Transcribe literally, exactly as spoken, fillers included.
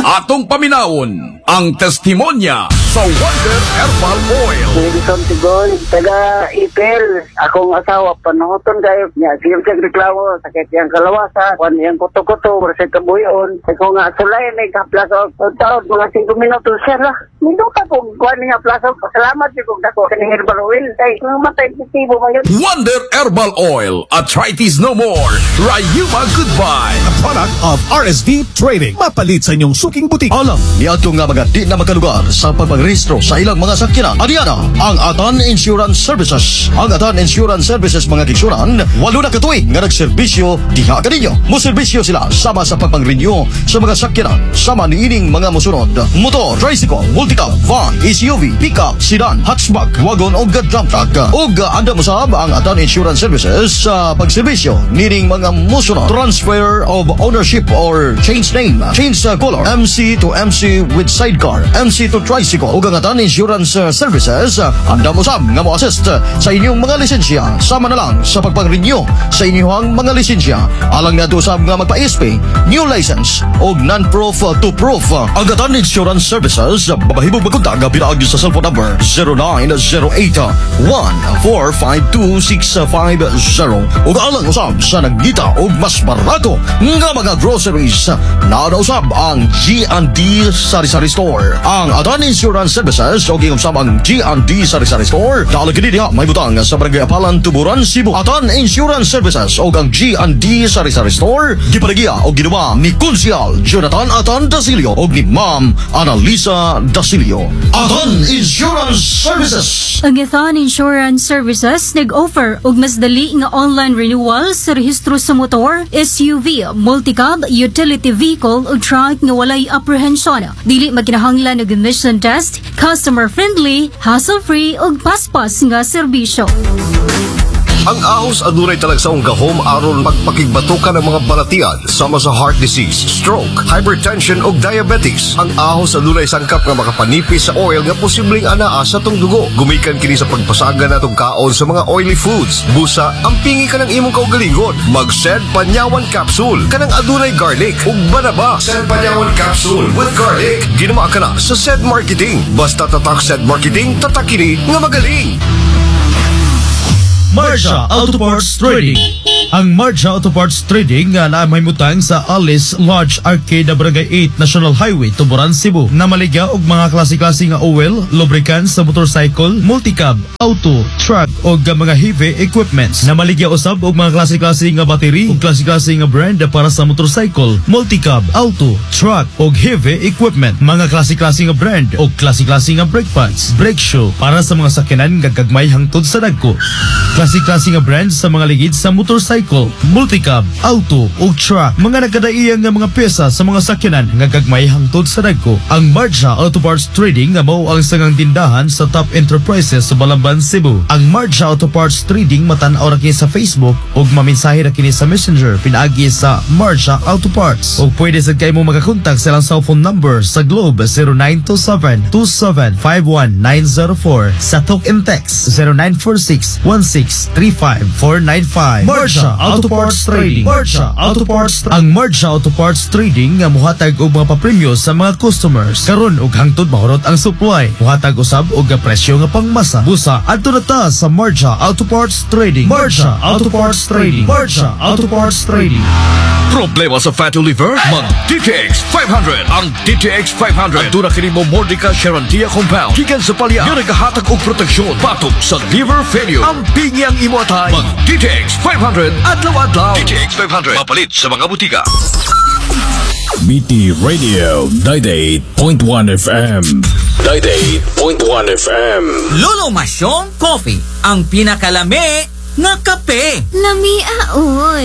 Atong paminawon ang testimonya sa Wonder Herbal Oil. Wilson Tigol, taga Ipil. Akong asawa, panuhoton kayo niya. Siyang siyang reklamo, sakit yung kalawasa, kung yung kuto-kuto, kasi kabuyon. Kung nga sulay, may kaplaso, taon, mga singko minutos siya lah. Minuta kung kuhan niya plaso, salamat siya kung dako. Kaning herbal oil, ay, kung matay positibo ba yun? Wonder Herbal Oil, arthritis no more. Rayuma goodbye. A product of R S V Trading. Mapalit sa inyong suking butik. Alam, niadto nga mga di na makalugar sa pagpagrehistro sa ilang mga sakyanan. Adiana, ang Atan Insurance Services. Ang Atan Insurance Services mga kiksuran, walo na katuig nga nagserbisyo diha kaninyo. Moserbisyo sila sama sa pagpang-renew sa mga sakyanan. Sama ni ining mga musunod. Motor, tricycle, multicab, van, S U V, pickup, sedan, hatchback, wagon o dump truck. O anda mo sab ang Atan Insurance Services sa pagserbisyo nining mga musunod. Transfer of ownership or change name, change uh, color, M C to M C with sidecar, M C to tricycle. O Atan Insurance uh, Services, uh, anda mo sab nga mo assist uh, sa inyong mga lisensya. Sama na lang sa pagpang-renew sa inyong mga lisensya. Alang nga to sab nga magpa-S P, new license o non-proof uh, to proof. Uh, ang Atan Insurance Services, uh, babahibog magkontak nga pinaagi sa cellphone number zero nine zero eight one four five two six five zero. O alang usab sa nagdita o mas barato nga mga groceries na usab ang G and D Sari-Sari Store. Ang Atan Insurance Services o giusab ang G and D Sari-Sari Store dahil kini diha may butang sa Barangay Apalan, Tuburan, Cebu. Atan Insurance Services o ang G and D Sari-Sari Store gipalagiya o ginawa ni Konsyal Jonathan Atan Dasilio o ni Ma'am Annalisa Dasilio. Atan Insurance Services. Ang Atan Insurance Services nag-offer og mas dali nga online renewal sa rehistro sa motor, S U V, multicab, utility vehicle o truck nga walay apprehension. Dili maginahanglan og emission test, customer friendly, hassle-free ug paspas nga serbisyo. Ang ahos adunay talagsaong gahom aron magpakigbatukan ng mga balatian sama sa heart disease, stroke, hypertension ug diabetes. Ang ahos adunay sangkap nga makapanipis sa oil nga posibleng anaa sa tong dugo. Gumikan kini sa pagpasaga natong kaon sa mga oily foods. Busa, ampingi ka ng imong kaugalingon. Mag-Sed Panyawan Capsule kanang adunay garlic ug banaba. Sed Panyawan Capsule with garlic. Ginawa ka na sa Sed Marketing. Basta tatak Sed Marketing, tatak kini nga magaling. Marcia Auto Parts Trading. Ang Marcia Auto Parts Trading nga na may mutang sa Alice Lodge Arcade, Barangay eight National Highway, Tuburan, Cebu. Na maligya og mga klase-klase nga oil, lubricants sa motorcycle, multicab, auto, truck og mga heavy equipments. Na maligya usab og mga klase-klase nga battery ug klase-klase nga brand para sa motorcycle, multicab, auto, truck og heavy equipment. Mga klase-klase nga brand og klase-klase nga brake pads, brake shoe para sa mga sakyanan nga gagmay hangtod sa dagko. Klase-klase nga brand sa mga ligid sa motorcycle, multicab, auto ug truck. Mga nagkadaiyang nga mga pyesa sa mga sakyanan nga gagmay hangtod sa dagko. Ang Marcia Auto Parts Trading nga mao ang sangang tindahan sa top enterprises sa Balamban, Cebu. Ang Marcia Auto Parts Trading matan-aw ra kini sa Facebook ug maminsahe ra kini sa Messenger pinaagi sa Marcia Auto Parts. Ug pwede sad kay mo makakontak sa ilang cellphone number sa Globe zero nine two seven two seven five one nine zero four, sa talk and text zero nine four six one six three five four nine five. Marcia Auto Parts Trading. Marcia Auto Parts. Ang Marcia Auto Parts Trading nga muhatag og mga papremyo sa mga customers. Karon og hangtod mahurot ang supply. Muhatag usab og presyo nga pangmasa. Busa adto na ta sa Marcia Auto Parts Trading. Marcia Auto Parts Trading. Marcia Auto Parts Trading. Problema sa fatty liver? Mag-D T X five hundred. Ang D T X five hundred aduna kini mo Mordica Sharantia Compound. Gikan sa palya nga nagahatag og proteksyon batok sa liver failure. Ang pingyang imo atay. Mag-D T X five hundred adlaw-adlaw. D T X five hundred mapalit sa mga butika. B T Radio ninety-eight point one F M. ninety-eight point one F M. Lolo Masyong Coffee, ang pinakalami nga kape. Lami aoy.